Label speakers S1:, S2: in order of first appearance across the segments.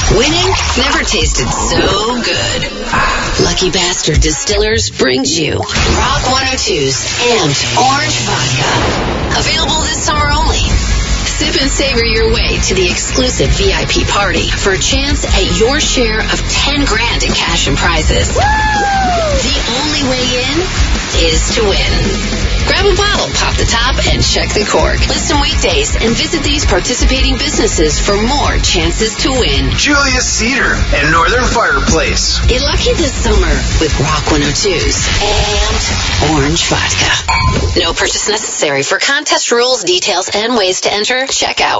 S1: Winning never tasted so good. Lucky Bastard Distillers brings you Rock 102's Amped Orange Vodka. Available this summer only. Sip and savor your way to the exclusive VIP party for a chance at your share of $10,000 in cash and prizes. Woo! The only way in is to win. Grab a bottle, pop the top, and check the cork. Listen weekdays and visit these participating businesses for more chances to win.
S2: Julius Cedar and Northern Fireplace.
S1: Get lucky this summer with Rock 102's Amped Orange Vodka. No purchase necessary. For contest rules, details, and ways to enter, check out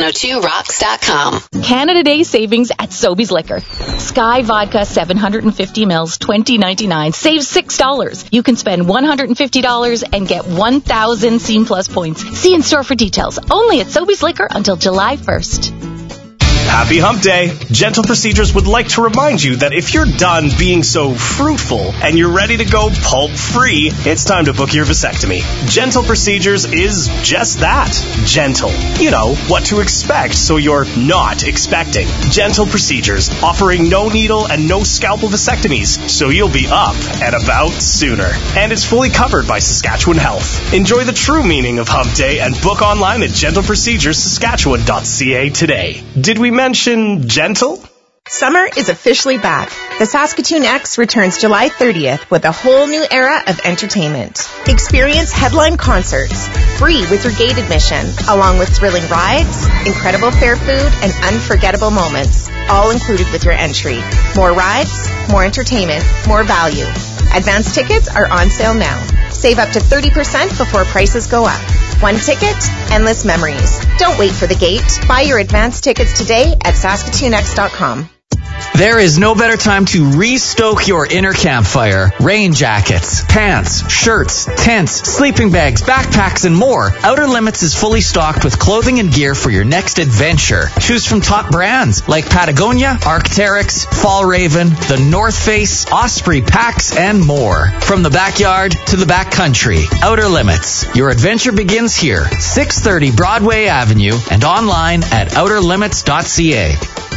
S1: rock102rocks.com.
S3: Canada Day savings at Sobeys Liquor. Sky Vodka 750 mils, $20.99. Save $6. You can spend $150 and get 1,000 Scene Plus points. See in store for details. Only at Sobeys Liquor until July 1st.
S4: Happy Hump Day! Gentle Procedures would like to remind you that if you're done being so fruitful and you're ready to go pulp-free, it's time to book your vasectomy. Gentle Procedures is just that. Gentle. You know, what to expect so you're not expecting. Gentle Procedures, offering no needle and no scalpel vasectomies, so you'll be up and about sooner. And it's fully covered by Saskatchewan Health. Enjoy the true meaning of Hump Day and book online at gentleproceduresaskatchewan.ca today. Did we mention gentle?
S5: Summer is officially back. The Saskatoon X returns July 30th with a whole new era of entertainment. Experience headline concerts, free with your gate admission, along with thrilling rides, incredible fair food, and unforgettable moments, all included with your entry. More rides, more entertainment, more value. Advance tickets are on sale now. Save up to 30% before prices go up. One ticket, endless memories. Don't wait for the gate. Buy your advance tickets today at SaskatoonX.com.
S6: There is no better time to re-stoke your inner campfire. Rain jackets, pants, shirts, tents, sleeping bags, backpacks, and more. Outer Limits is fully stocked with clothing and gear for your next adventure. Choose from top brands like Patagonia, Arc'teryx, Fjällräven, the North Face, Osprey Packs, and more. From the backyard to the backcountry, Outer Limits. Your adventure begins here. 630 Broadway Avenue and online at outerlimits.ca.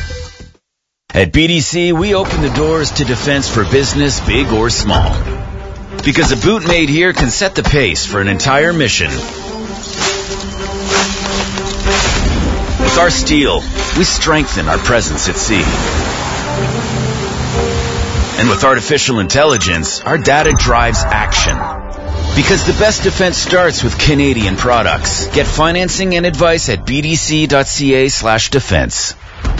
S7: At BDC, we open the doors to defense for business, big or small. Because a boot made here can set the pace for an entire mission. With our steel, we strengthen our presence at sea. And with artificial intelligence, our data drives action. Because the best defense starts with Canadian products. Get financing and advice at bdc.ca/defense.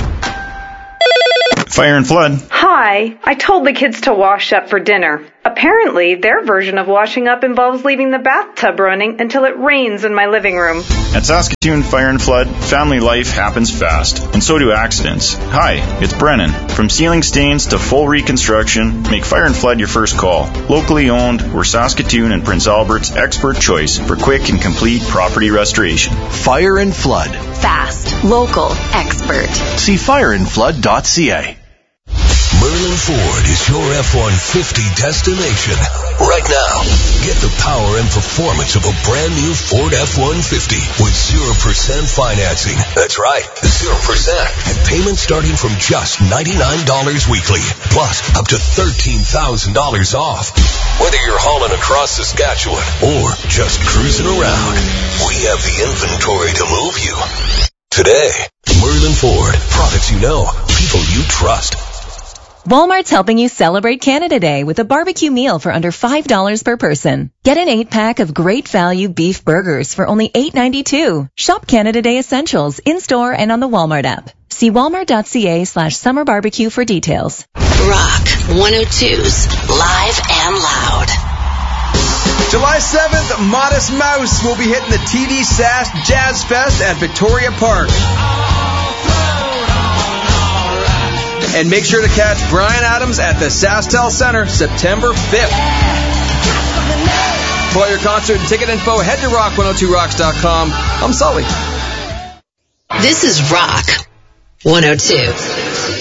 S8: Fire and Flood.
S9: Hi. I told the kids to wash up for dinner. Apparently, their version of washing up involves leaving the bathtub running until it rains in my living room.
S8: At Saskatoon Fire and Flood, family life happens fast, and so do accidents. Hi, it's Brennan. From sealing stains to full reconstruction, make Fire and Flood your first call. Locally owned, we're Saskatoon and Prince Albert's expert choice for quick and complete property restoration.
S10: Fire and Flood.
S3: Fast, local, expert.
S10: See fireandflood.ca.
S11: Merlin Ford is your F-150 destination. Right now, get the power and performance of a brand new Ford F-150 with 0% financing. That's right, 0%. And payments starting from just $99 weekly, plus up to $13,000 off. Whether you're hauling across Saskatchewan or just cruising around, we have the inventory to move you. Today, Merlin Ford. Products you know, people you trust.
S12: Walmart's helping you celebrate Canada Day with a barbecue meal for under $5 per person. Get an 8-pack of great value beef burgers for only $8.92. Shop Canada Day Essentials in-store and on the Walmart app. See walmart.ca/summer barbecue for details.
S1: Rock 102's Live and Loud.
S13: July 7th, Modest Mouse will be hitting the TD Sask Jazz Fest at Victoria Park. And make sure to catch Bryan Adams at the SaskTel Center September 5th. For all your concert and ticket info, head to rock102rocks.com. I'm Sully.
S1: This is Rock 102.